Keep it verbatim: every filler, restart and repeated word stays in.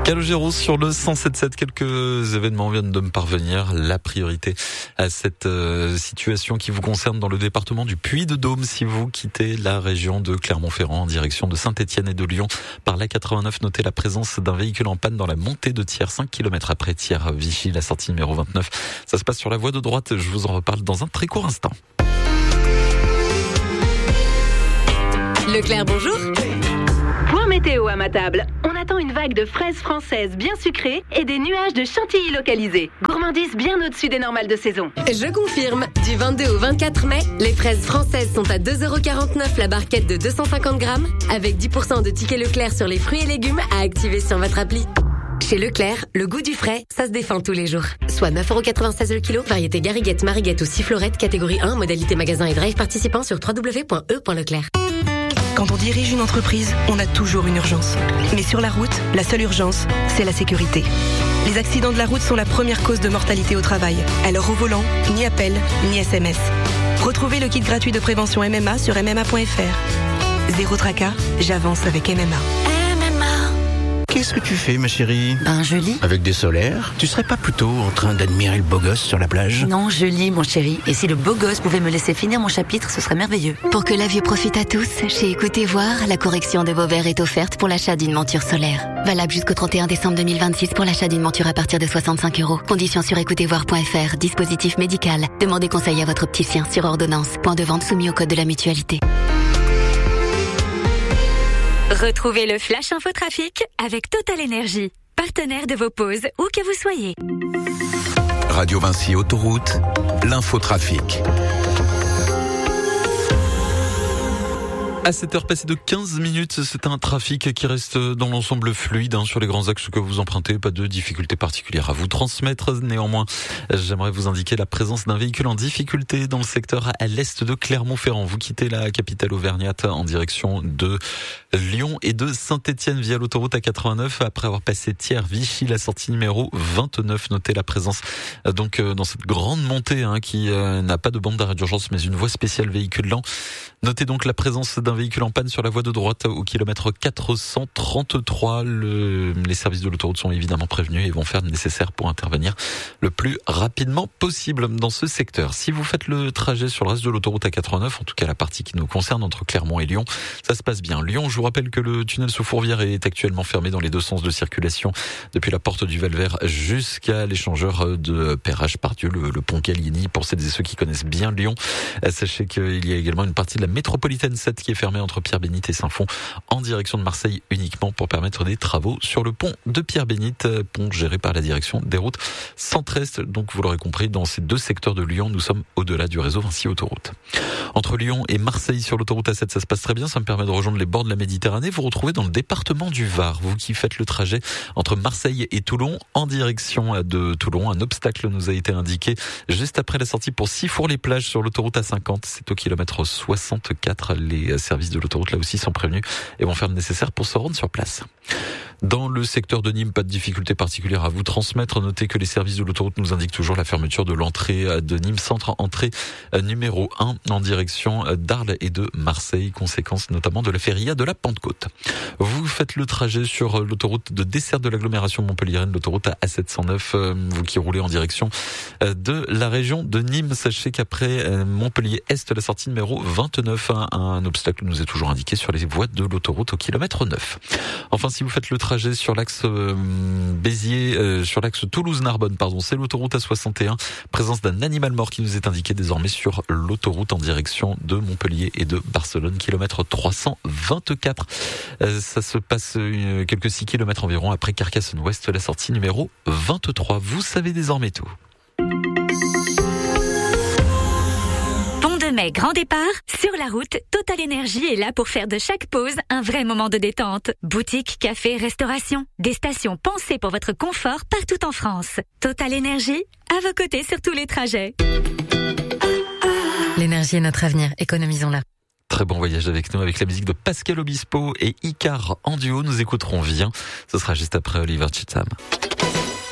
Calogero sur le cent sept sept, quelques événements viennent de me parvenir. La priorité à cette euh, situation qui vous concerne dans le département du Puy-de-Dôme. Si vous quittez la région de Clermont-Ferrand en direction de Saint-Étienne et de Lyon par l'A quatre-vingt-neuf, notez la présence d'un véhicule en panne dans la montée de Thiers, cinq kilomètres après Thiers, Vichy, la sortie numéro vingt-neuf. Ça se passe sur la voie de droite. Je vous en reparle dans un très court instant. Leclerc, bonjour. Point météo à ma table. On attend une vague de fraises françaises bien sucrées et des nuages de chantilly localisés. Gourmandise bien au-dessus des normales de saison. Je confirme. Du vingt-deux au vingt-quatre mai, les fraises françaises sont à deux euros quarante-neuf la barquette de deux cent cinquante grammes, avec dix pour cent de tickets Leclerc sur les fruits et légumes à activer sur votre appli. Chez Leclerc, le goût du frais, ça se défend tous les jours. Soit neuf euros quatre-vingt-seize le kilo, variété gariguette, mariguette ou sifflorette, catégorie un, modalité magasin et drive participant sur w w w point e point leclerc. Quand on dirige une entreprise, on a toujours une urgence. Mais sur la route, la seule urgence, c'est la sécurité. Les accidents de la route sont la première cause de mortalité au travail. Alors au volant, ni appel, ni S M S. Retrouvez le kit gratuit de prévention M M A sur m m a point f r. Zéro tracas, j'avance avec M M A. Qu'est-ce que tu fais, ma chérie? Ben, je lis. Avec des solaires? Tu serais pas plutôt en train d'admirer le beau gosse sur la plage? Non, je lis, mon chéri. Et si le beau gosse pouvait me laisser finir mon chapitre, ce serait merveilleux. Pour que la vue profite à tous, chez Écoutez Voir, la correction de vos verres est offerte pour l'achat d'une monture solaire. Valable jusqu'au trente et un décembre deux mille vingt-six pour l'achat d'une monture à partir de soixante-cinq euros. Conditions sur écoutez voir point f r. Dispositif médical. Demandez conseil à votre opticien sur ordonnance. Point de vente soumis au code de la mutualité. Retrouvez le Flash Infotrafic avec Total Énergie, partenaire de vos pauses où que vous soyez. Radio Vinci Autoroute, l'infotrafic. À sept heures passées de quinze minutes, c'est un trafic qui reste dans l'ensemble fluide hein, sur les grands axes que vous empruntez. Pas de difficultés particulières à vous transmettre. Néanmoins, j'aimerais vous indiquer la présence d'un véhicule en difficulté dans le secteur à l'est de Clermont-Ferrand. Vous quittez la capitale auvergnate en direction de Lyon et de Saint-Étienne via l'autoroute A quatre-vingt-neuf. Après avoir passé Thiers, Vichy, la sortie numéro vingt-neuf. Notez la présence donc dans cette grande montée hein, qui euh, n'a pas de bande d'arrêt d'urgence mais une voie spéciale véhicule lent. Notez donc la présence d'un véhicule en panne sur la voie de droite au kilomètre quatre cent trente-trois. Le, les services de l'autoroute sont évidemment prévenus et vont faire le nécessaire pour intervenir le plus rapidement possible dans ce secteur. Si vous faites le trajet sur le reste de l'autoroute A quatre-vingt-neuf, en tout cas la partie qui nous concerne entre Clermont et Lyon, ça se passe bien. Lyon, je vous rappelle que le tunnel sous Fourvière est actuellement fermé dans les deux sens de circulation depuis la porte du Val-Vert jusqu'à l'échangeur de Perrache-Pardieu, le, le pont Gallieni. Pour celles et ceux qui connaissent bien Lyon, sachez qu'il y a également une partie de la métropolitaine sept qui est fermée entre Pierre-Bénite et Saint-Fond en direction de Marseille uniquement pour permettre des travaux sur le pont de Pierre-Bénite, pont géré par la direction des routes centre-est. Donc vous l'aurez compris, dans ces deux secteurs de Lyon, nous sommes au-delà du réseau Vinci Autoroute. Entre Lyon et Marseille sur l'autoroute A sept, ça se passe très bien, ça me permet de rejoindre les bords de la Méditerranée. Vous retrouvez dans le département du Var, vous qui faites le trajet entre Marseille et Toulon en direction de Toulon, un obstacle nous a été indiqué juste après la sortie pour Sifour-les-Plages sur l'autoroute A cinquante, c'est au kilomètre soixante-quatre. Les services de l'autoroute là aussi sont prévenus et vont faire le nécessaire pour se rendre sur place. Dans le secteur de Nîmes, pas de difficulté particulière à vous transmettre. Notez que les services de l'autoroute nous indiquent toujours la fermeture de l'entrée de Nîmes Centre, entrée numéro un en direction d'Arles et de Marseille, conséquence notamment de la feria de la Pentecôte. Vous faites le trajet sur l'autoroute de dessert de l'agglomération montpelliéraine, l'autoroute A sept cent neuf, vous qui roulez en direction de la région de Nîmes. Sachez qu'après Montpellier-Est, la sortie numéro vingt-neuf, un obstacle nous est toujours indiqué sur les voies de l'autoroute au kilomètre neuf. Enfin, si vous faites le trajet sur l'axe euh, Béziers, euh, sur l'axe Toulouse-Narbonne, pardon, c'est l'autoroute A soixante et un. Présence d'un animal mort qui nous est indiqué désormais sur l'autoroute en direction de Montpellier et de Barcelone, kilomètre trois cent vingt-quatre. Euh, ça se passe euh, quelques six kilomètres environ après Carcassonne-Ouest, la sortie numéro vingt-trois. Vous savez désormais tout. Mai, grand départ, sur la route, Total Énergie est là pour faire de chaque pause un vrai moment de détente. Boutique, café, restauration, des stations pensées pour votre confort partout en France. Total Énergie, à vos côtés sur tous les trajets. L'énergie est notre avenir, économisons-la. Très bon voyage avec nous, avec la musique de Pascal Obispo et Icar en duo. Nous écouterons Viens. Ce sera juste après Oliver Chitham.